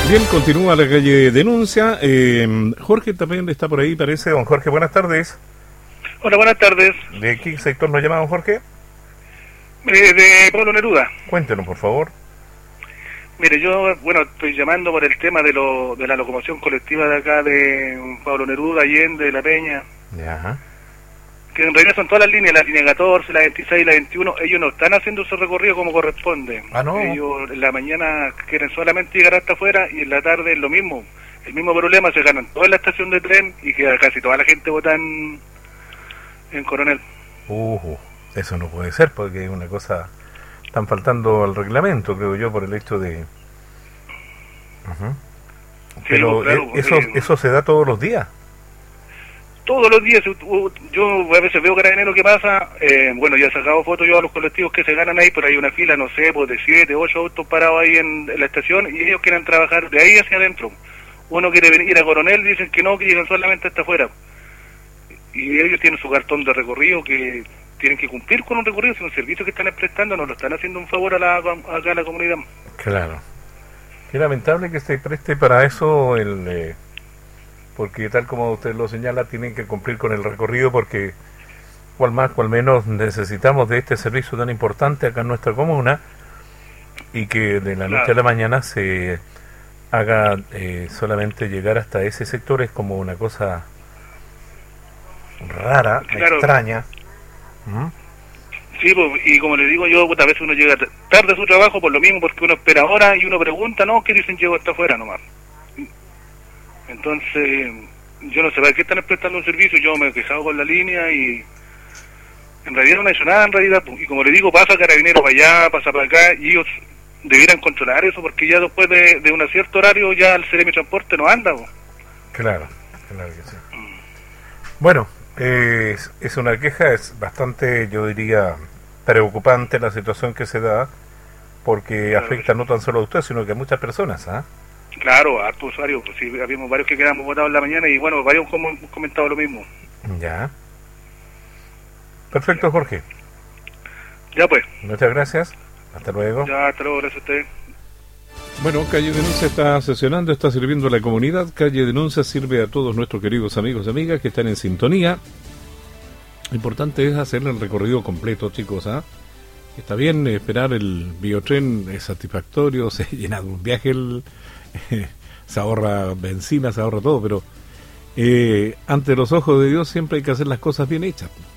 Bien, continúa la calle Denuncia. Jorge también está por ahí, parece. Don Jorge, buenas tardes. Hola, buenas tardes. ¿De qué sector nos llama, don Jorge? De Pablo Neruda. Cuéntenos, por favor. Mire, yo, estoy llamando por el tema de la locomoción colectiva de acá de Pablo Neruda, Allende, La Peña. Ya. Que en realidad son todas las líneas, la línea 14, la 26 y la 21. Ellos no están haciendo su recorrido como corresponde. Ah, ¿no? Ellos en la mañana quieren solamente llegar hasta afuera y en la tarde es lo mismo. El mismo problema, se ganan toda la estación de tren y queda casi toda la gente vota en Coronel. Eso no puede ser, porque es una cosa... Están faltando al reglamento, creo yo, por el hecho de... Pero claro, eso se da todos los días. Todos los días, yo a veces veo Carabineros que pasa, ya he sacado fotos yo a los colectivos que se ganan ahí, pero hay una fila, no sé, pues de 7, 8 autos parados ahí en la estación y ellos quieren trabajar de ahí hacia adentro. Uno quiere venir a Coronel, dicen que no, que llegan solamente hasta afuera. Y ellos tienen su cartón de recorrido que tienen que cumplir con un recorrido, si un servicio que están prestando no lo están haciendo un favor acá a la comunidad. Claro. Qué lamentable que se preste para eso porque tal como usted lo señala, tienen que cumplir con el recorrido porque cual más, cual menos necesitamos de este servicio tan importante acá en nuestra comuna y que de la noche a la mañana se haga solamente llegar hasta ese sector es como una cosa rara, extraña. Sí, pues, y como le digo yo, a veces uno llega tarde a su trabajo por lo mismo, porque uno espera ahora y uno pregunta, no, ¿qué dicen? Llego hasta afuera nomás. Entonces, yo no sé para qué están prestando un servicio, yo me he quejado con la línea y en realidad no ha hecho nada en realidad, y como le digo, pasa Carabineros para allá, pasa para acá, y ellos debieran controlar eso, porque ya después de un cierto horario ya el Seremi Transporte no anda. Claro que sí. Bueno, es una queja, es bastante, yo diría, preocupante la situación que se da, porque afecta no tan solo a usted, sino que a muchas personas, Claro, a hartos usuarios, pues sí, habíamos varios que quedamos votados en la mañana y varios como hemos comentado lo mismo. Ya. Perfecto, Jorge. Ya pues. Muchas gracias. Hasta luego. Ya, hasta luego, gracias a usted. Bueno, Calle Denuncia está sesionando, está sirviendo a la comunidad. Calle Denuncia sirve a todos nuestros queridos amigos y amigas que están en sintonía. Lo importante es hacer el recorrido completo, chicos. Está bien esperar el biotren, es satisfactorio, se llena de un viaje, se ahorra benzina, se ahorra todo, pero ante los ojos de Dios siempre hay que hacer las cosas bien hechas.